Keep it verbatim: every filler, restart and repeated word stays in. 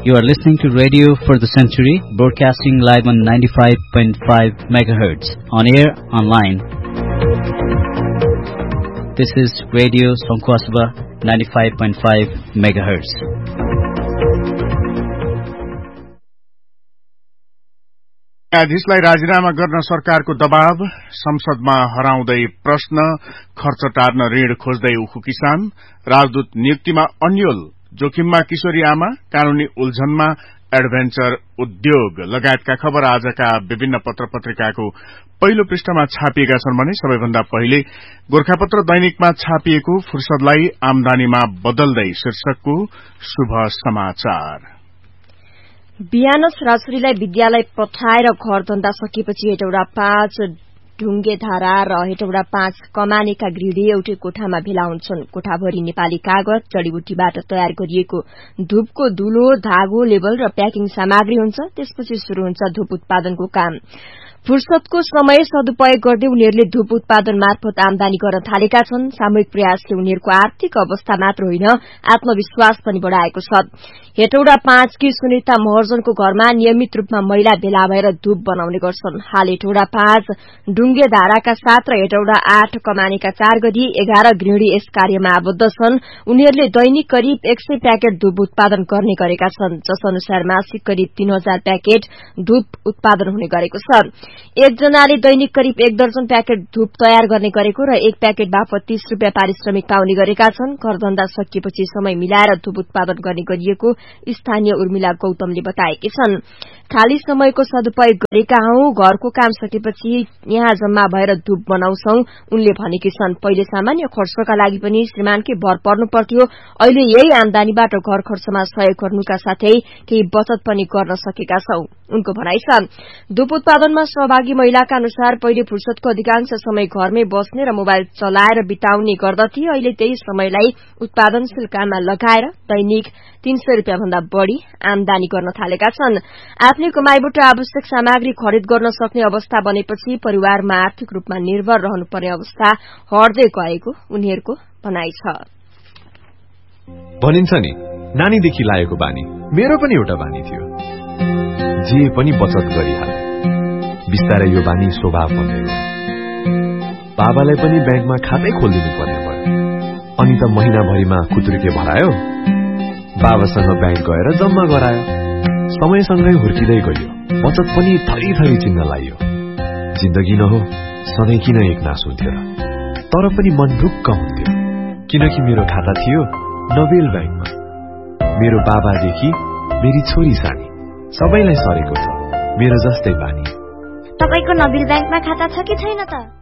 You are listening to Radio for the Century, broadcasting live on ninety-five point five megahertz, on air, online. This is Radio Songkhwasaba, ninety-five point five megahertz. न्यायाधीशलाई राजीनामा गर्न सरकारको दबाव, संसदमा हराउँदै प्रश्न, खर्च turn ऋण खोज्दै उखु किसान, राजदूत नियुक्तिमा अन्यल, जोखिममा किशोरी आमा, कानूनी उल्झनमा एडभेन्चर उद्योग लगायतका खबर आजका विभिन्न पत्र पत्रिकाको पहिलो पृष्ठमा छापिएका छन् भने सबैभन्दा पहिले गोरखापत्र दैनिकमा छापिएको फुर्सदलाई आमदानीमा बदल्दै शीर्षकको शुभ समाचार। बिहान छोराछोरीलाई विद्यालय पठाएर घर धन्दा सकेपछि हेटौडा पाँच ढुङ्गे धारा र हेटौडा पाँच कमानेका गृहिणी एउटै कोठामा भेला हुन्छन्। कोठाभरि नेपाली कागज, जड़ीबुटीबाट तयार गरिएको धूपको दुलो, धागो, लेबल र प्याकिङ सामग्री हुन्छ। त्यसपछि शुरू हुन्छ धूप उत्पादनको काम। फुर्सदको समय सदुपयोग गर्दै उनीहरूले धूप उत्पादन मार्फत आमदानी गर्न थालेका छन्। सामूहिक प्रयासले उनीहरूको आर्थिक अवस्था मात्र होइन, आत्मविश्वास पनि बढ़ाएको छ। हेटौडा पाँचकी सुनिता महर्जनको घरमा नियमित रूपमा महिला भेला भएर धूप बनाउने गर्छन्। हाल हेटौडा पाँच ढुङ्गे धाराका सात र हेटौडा आठ कमानेका चार गरी एघार गृहिणी यस कार्यमा आबद्ध छन्। उनीहरूले दैनिक करिब एक सय प्याकेट धूप उत्पादन गर्ने गरेका छन्, जस अनुसार मासिक करिब तीन हजार प्याकेट धूप उत्पादन हुने गरेको छ। एकजनाले दैनिक करिब एक दर्जन प्याकेट धूप तयार गर्ने गरेको र एक प्याकेट बापत तीस रूपियाँ पारिश्रमिक पाउने गरेका छन्। घरधन्दा सकिएपछि समय मिलाएर धूप उत्पादन गर्ने गरिएको स्थानीय उर्मिला गौतमले बताएकी छन्। खाली समयको सदुपयोग गरेका हौं, घरको काम सकेपछि यहाँ जम्मा भएर धूप बनाउँछौ उनले भनेकी छन्। पहिले सामान्य खर्चका लागि पनि श्रीमानकै भर पर्नु पर्थ्यो, अहिले यही आमदानीबाट घर खर्चमा सहयोग गर्नुका साथै केही बचत पनि गर्न सकेका छौ, उनको भनाइ छ। धूप उत्पादनमा सहभागी महिलाका अनुसार पहिले फुर्सदको अधिकांश समय घरमै बस्ने र मोबाइल चलाएर बिताउने गर्दथे। अहिले त्यही समयलाई उत्पादनशील काममा लगाएर दैनिक तीन सय रूपियाँ भन्दा बढ़ी आमदानी गर्न थालेका छन्। आफ्नै कमाईबाट आवश्यक सामग्री खरिद गर्न सक्ने अवस्था बनेपछि परिवारमा आर्थिक रूपमा निर्भर रहनुपर्ने अवस्था हट्दै गएको उनीहरूको भनाइ छ। भनिन्छ नि, नानीदेखि लागेको बानी मेरो पनि एउटा बानी थियो, जे पनि बचत गरिहाले। बिस्तारै यो बानी स्वभाव बन्दै गयो। बाबालाई पनि ब्याङ्कमा खातै खोलिदिनु पर्ने भयो। अनि त महिनाभरिमा खुत्रुके भरायो, बाबासँग ब्याङ्क गएर जम्मा गरायो। समयसँगै हुर्किँदै गयो, बचत पनि थरी थरी चिन्न लाग्यो। जिन्दगी न हो, सधैँ किन एक नास हुन्थ्यो र? तर पनि मन ढुक्क हुन्थ्यो, किनकि मेरो खाता थियो नोबेल ब्याङ्कमा। मेरो बाबादेखि मेरी छोरी सानी सबैलाई सरेको छ मेरो जस्तै बानी। तपाईको नोबेल ब्याङ्कमा खाता छ कि छैन त?